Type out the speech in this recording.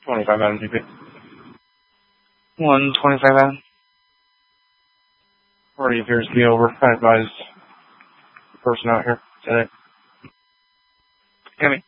25 Adam GP. 125 Adam. Already appears to be over. I advised the person out here today. Kimmy.